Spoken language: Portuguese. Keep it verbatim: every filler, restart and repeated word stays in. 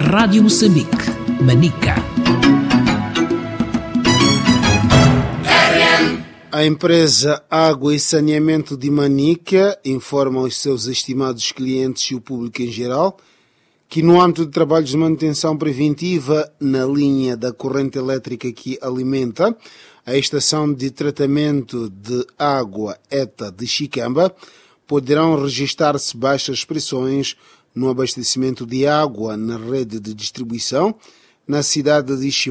Rádio Moçambique, Manica. A empresa Água e Saneamento de Manica informa aos seus estimados clientes e o público em geral que, no âmbito de trabalhos de manutenção preventiva na linha da corrente elétrica que alimenta a estação de tratamento de água ETA de Chicamba, poderão registrar-se baixas pressões no abastecimento de água na rede de distribuição na cidade de Chicamba.